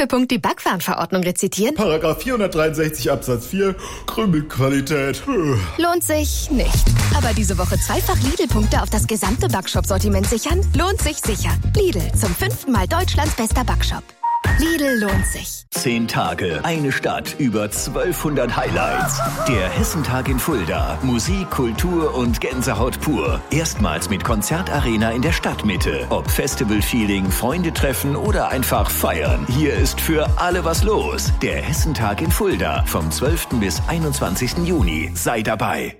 für Punkt die Backwarenverordnung rezitieren? Paragraph 463 Absatz 4, Krümelqualität. Lohnt sich nicht. Aber diese Woche zweifach Lidl-Punkte auf das gesamte Backshop-Sortiment sichern? Lohnt sich sicher. Lidl, zum 5. Mal Deutschlands bester Backshop. Lidl lohnt sich. 10 Tage, eine Stadt, über 1200 Highlights. Der Hessentag in Fulda. Musik, Kultur und Gänsehaut pur. Erstmals mit Konzertarena in der Stadtmitte. Ob Festival-Feeling, Freunde treffen oder einfach feiern. Hier ist für alle was los. Der Hessentag in Fulda. Vom 12. bis 21. Juni. Sei dabei.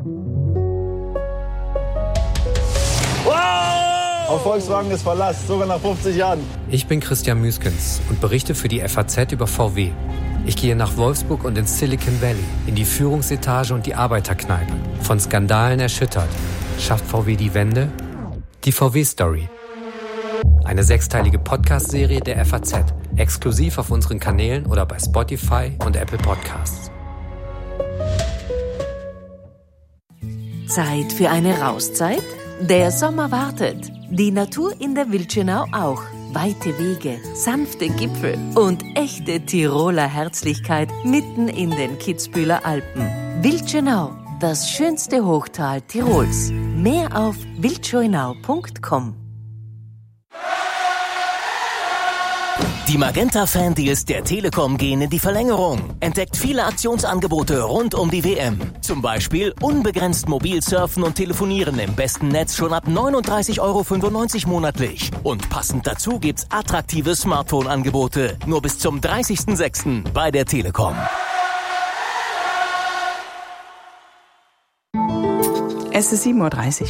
Auf Volkswagen ist Verlass, sogar nach 50 Jahren. Ich bin Christian Müskens und berichte für die FAZ über VW. Ich gehe nach Wolfsburg und ins Silicon Valley, in die Führungsetage und die Arbeiterkneipe. Von Skandalen erschüttert. Schafft VW die Wende? Die VW-Story. Eine 6-teilige Podcast-Serie der FAZ. Exklusiv auf unseren Kanälen oder bei Spotify und Apple Podcasts. Zeit für eine Rauszeit? Der Sommer wartet. Die Natur in der Wildschönau auch. Weite Wege, sanfte Gipfel und echte Tiroler Herzlichkeit mitten in den Kitzbüheler Alpen. Wildschönau, das schönste Hochtal Tirols. Mehr auf wildschönau.com. Die Magenta-Fan-Deals der Telekom gehen in die Verlängerung. Entdeckt viele Aktionsangebote rund um die WM. Zum Beispiel unbegrenzt mobil surfen und telefonieren im besten Netz schon ab 39,95 € monatlich. Und passend dazu gibt's attraktive Smartphone-Angebote. Nur bis zum 30.06. bei der Telekom. Es ist 7:30 Uhr.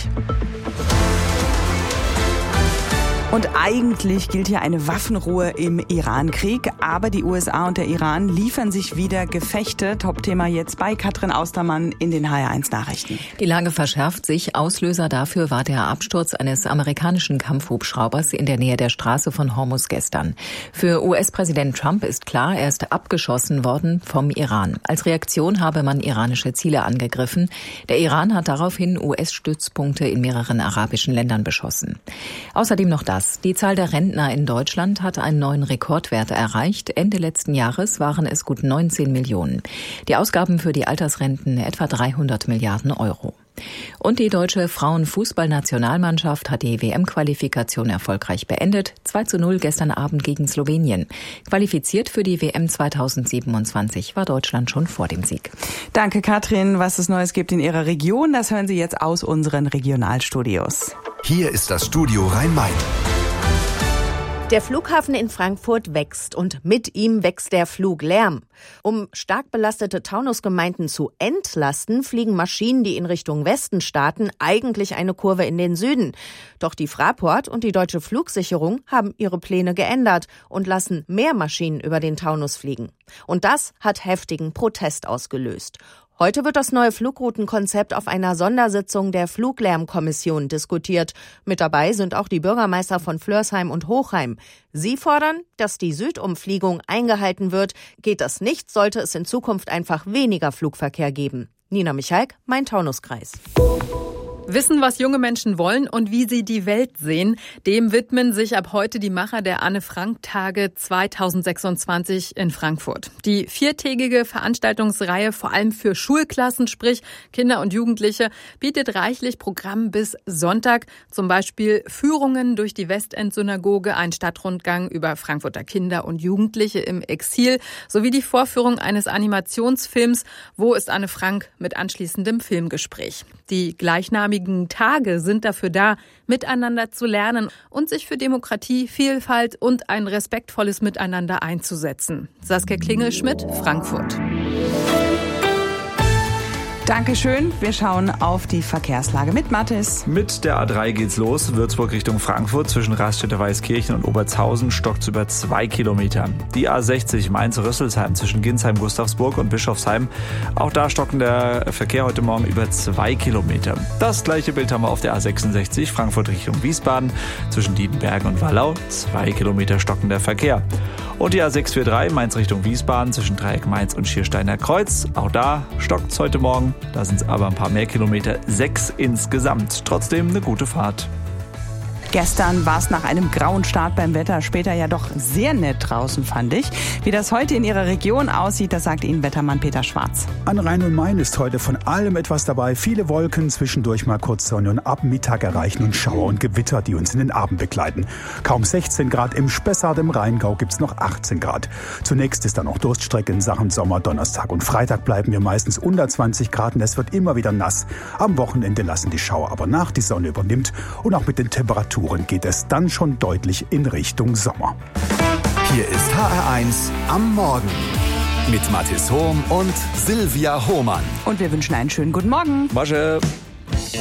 Und eigentlich gilt hier eine Waffenruhe im Iran-Krieg, aber die USA und der Iran liefern sich wieder Gefechte. Top-Thema jetzt bei Katrin Austermann in den HR1-Nachrichten. Die Lage verschärft sich. Auslöser dafür war der Absturz eines amerikanischen Kampfhubschraubers in der Nähe der Straße von Hormuz gestern. Für US-Präsident Trump ist klar, er ist abgeschossen worden vom Iran. Als Reaktion habe man iranische Ziele angegriffen. Der Iran hat daraufhin US-Stützpunkte in mehreren arabischen Ländern beschossen. Außerdem noch das. Die Zahl der Rentner in Deutschland hat einen neuen Rekordwert erreicht. Ende letzten Jahres waren es gut 19 Millionen. Die Ausgaben für die Altersrenten etwa 300 Milliarden €. Und die deutsche Frauenfußballnationalmannschaft hat die WM-Qualifikation erfolgreich beendet. 2:0 gestern Abend gegen Slowenien. Qualifiziert für die WM 2027 war Deutschland schon vor dem Sieg. Danke, Katrin. Was es Neues gibt in Ihrer Region, das hören Sie jetzt aus unseren Regionalstudios. Hier ist das Studio Rhein-Main. Der Flughafen in Frankfurt wächst und mit ihm wächst der Fluglärm. Um stark belastete Taunusgemeinden zu entlasten, fliegen Maschinen, die in Richtung Westen starten, eigentlich eine Kurve in den Süden. Doch die Fraport und die Deutsche Flugsicherung haben ihre Pläne geändert und lassen mehr Maschinen über den Taunus fliegen. Und das hat heftigen Protest ausgelöst. Heute wird das neue Flugroutenkonzept auf einer Sondersitzung der Fluglärmkommission diskutiert. Mit dabei sind auch die Bürgermeister von Flörsheim und Hochheim. Sie fordern, dass die Südumfliegung eingehalten wird. Geht das nicht, sollte es in Zukunft einfach weniger Flugverkehr geben. Nina Michalk, Main-Taunus-Kreis. Wissen, was junge Menschen wollen und wie sie die Welt sehen, dem widmen sich ab heute die Macher der Anne-Frank-Tage 2026 in Frankfurt. Die 4-tägige Veranstaltungsreihe, vor allem für Schulklassen, sprich Kinder und Jugendliche, bietet reichlich Programm bis Sonntag. Zum Beispiel Führungen durch die Westend-Synagoge, ein Stadtrundgang über Frankfurter Kinder und Jugendliche im Exil, sowie die Vorführung eines Animationsfilms Wo ist Anne Frank mit anschließendem Filmgespräch. Die gleichnamigen Tage sind dafür da, miteinander zu lernen und sich für Demokratie, Vielfalt und ein respektvolles Miteinander einzusetzen. Saskia Klingelschmidt, Frankfurt. Dankeschön. Wir schauen auf die Verkehrslage mit Mathis. Mit der A3 geht's los. Würzburg Richtung Frankfurt zwischen Raststätte Weißkirchen und Obertshausen stockt über 2 Kilometer. Die A60 Mainz-Rüsselsheim zwischen Ginsheim, Gustavsburg und Bischofsheim. Auch da stockt der Verkehr heute Morgen über 2 Kilometer. Das gleiche Bild haben wir auf der A66 Frankfurt Richtung Wiesbaden zwischen Dietenbergen und Wallau. 2 Kilometer stockender Verkehr. Und die A643 Mainz Richtung Wiesbaden zwischen Dreieck Mainz und Schiersteiner Kreuz. Auch da stockt's heute Morgen. Da sind es aber ein paar mehr Kilometer, 6 insgesamt. Trotzdem eine gute Fahrt. Gestern war es nach einem grauen Start beim Wetter später ja doch sehr nett draußen, fand ich. Wie das heute in Ihrer Region aussieht, das sagt Ihnen Wettermann Peter Schwarz. An Rhein und Main ist heute von allem etwas dabei. Viele Wolken, zwischendurch mal kurz Sonne und ab Mittag erreichen uns Schauer und Gewitter, die uns in den Abend begleiten. Kaum 16 Grad im Spessart, im Rheingau gibt's noch 18 Grad. Zunächst ist da noch Durststrecke in Sachen Sommer. Donnerstag und Freitag bleiben wir meistens unter 20 Grad und es wird immer wieder nass. Am Wochenende lassen die Schauer aber nach, die Sonne übernimmt und auch mit den Temperaturen geht es dann schon deutlich in Richtung Sommer. Hier ist HR1 am Morgen mit Mathis Hohm und Silvia Hohmann. Und wir wünschen einen schönen guten Morgen. Masche.